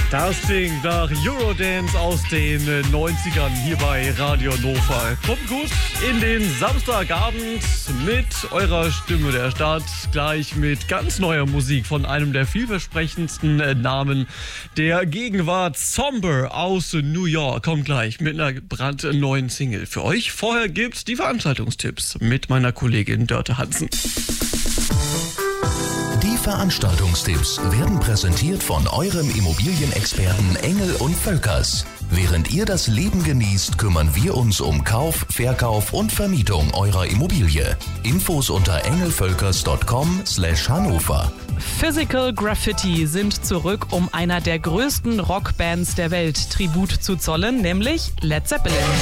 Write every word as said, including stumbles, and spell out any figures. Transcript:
Das klingt nach Eurodance aus den neunzigern hier bei Radio Hannover. Kommt gut in den Samstagabend mit eurer Stimme der Stadt. Gleich mit ganz neuer Musik von einem der vielversprechendsten Namen der Gegenwart. Somber aus New York kommt gleich mit einer brandneuen Single für euch. Vorher gibt's die Veranstaltungstipps mit meiner Kollegin Dörte Hansen. Die Veranstaltungstipps werden präsentiert von eurem Immobilienexperten Engel und Völkers. Während ihr das Leben genießt, kümmern wir uns um Kauf, Verkauf und Vermietung eurer Immobilie. Infos unter engelvölkers punkt com slash Hannover. Physical Graffiti sind zurück, um einer der größten Rockbands der Welt Tribut zu zollen, nämlich Led Zeppelin.